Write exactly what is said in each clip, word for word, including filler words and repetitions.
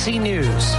C News.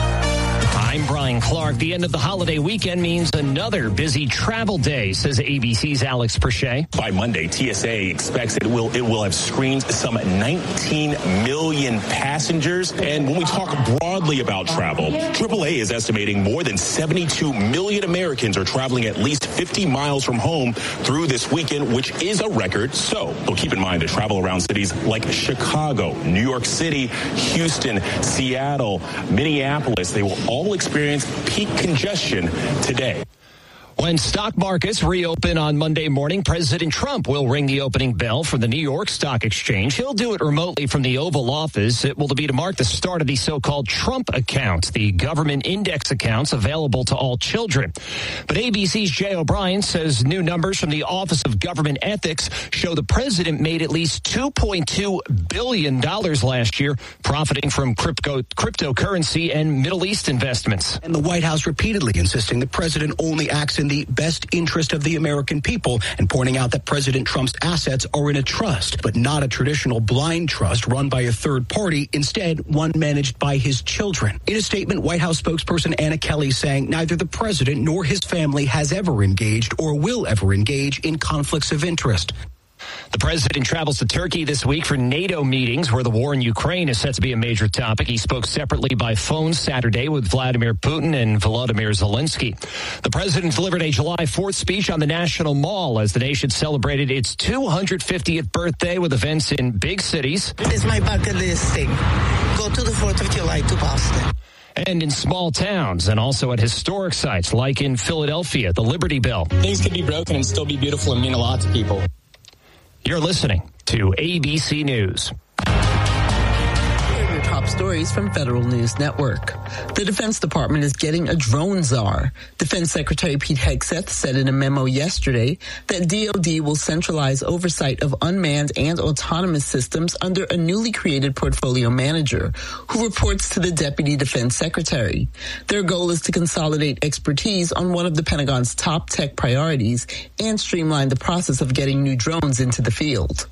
I'm Brian Clark. The end of the holiday weekend means another busy travel day, says A B C's Alex Perche. By Monday, T S A expects it will it will have screened some nineteen million passengers. And when we talk broadly about travel, triple A is estimating more than seventy-two million Americans are traveling at least fifty miles from home through this weekend, which is a record. So, well, keep in mind that travel around cities like Chicago, New York City, Houston, Seattle, Minneapolis, they will all experience peak congestion today. When stock markets reopen on Monday morning, President Trump will ring the opening bell for the New York Stock Exchange. He'll do it remotely from the Oval Office. It will be to mark the start of the so-called Trump account, the government index accounts available to all children. But A B C's Jay O'Brien says new numbers from the Office of Government Ethics show the president made at least two point two billion dollars last year, profiting from crypto, cryptocurrency and Middle East investments. And the White House repeatedly insisting the president only acts in the best interest of the American people and pointing out that President Trump's assets are in a trust, but not a traditional blind trust run by a third party, instead one managed by his children. In a statement, White House spokesperson Anna Kelly saying neither the president nor his family has ever engaged or will ever engage in conflicts of interest. The president travels to Turkey this week for NATO meetings where the war in Ukraine is set to be a major topic. He spoke separately by phone Saturday with Vladimir Putin and Volodymyr Zelensky. The president delivered a July fourth speech on the National Mall as the nation celebrated its two hundred fiftieth birthday with events in big cities. It's my bucket list thing. Go to the fourth of July to Boston. And in small towns, and also at historic sites like in Philadelphia, the Liberty Bell. Things could be broken and still be beautiful and mean a lot to people. You're listening to A B C News. Here are your top stories from Federal News Network. The Defense Department is getting a drone czar. Defense Secretary Pete Hegseth said in a memo yesterday that D O D will centralize oversight of unmanned and autonomous systems under a newly created portfolio manager who reports to the Deputy Defense Secretary. Their goal is to consolidate expertise on one of the Pentagon's top tech priorities and streamline the process of getting new drones into the field.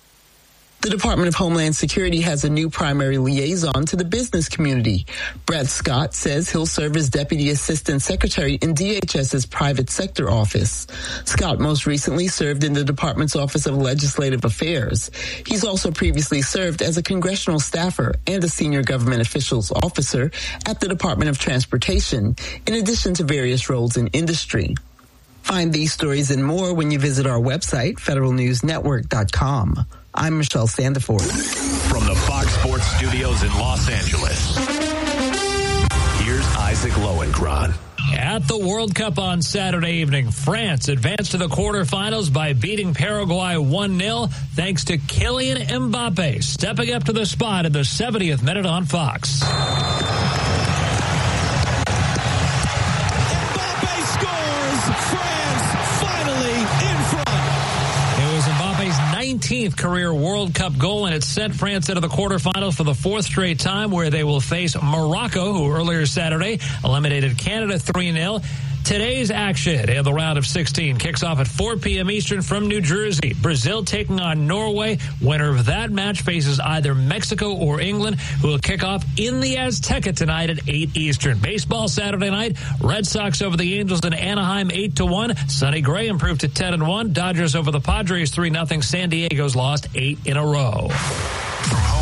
The Department of Homeland Security has a new primary liaison to the business community. Brett Scott says he'll serve as Deputy Assistant Secretary in D H S's Private Sector Office. Scott most recently served in the department's Office of Legislative Affairs. He's also previously served as a congressional staffer and a senior government officials officer at the Department of Transportation, in addition to various roles in industry. Find these stories and more when you visit our website, federal news network dot com. I'm Michelle Sandiford. From the Fox Sports Studios in Los Angeles, here's Isaac Lowenkron. At the World Cup on Saturday evening, France advanced to the quarterfinals by beating Paraguay one nil thanks to Kylian Mbappe stepping up to the spot in the seventieth minute on Fox. nineteenth career World Cup goal, and it sent France into the quarterfinals for the fourth straight time, where they will face Morocco, who earlier Saturday eliminated Canada three nil. Today's action in the round of sixteen kicks off at four p.m. Eastern from New Jersey. Brazil taking on Norway. Winner of that match faces either Mexico or England, who will kick off in the Azteca tonight at eight Eastern. Baseball Saturday night. Red Sox over the Angels in Anaheim eight to one. Sonny Gray improved to ten and one. Dodgers over the Padres three nothing. San Diego's lost eight in a row. From home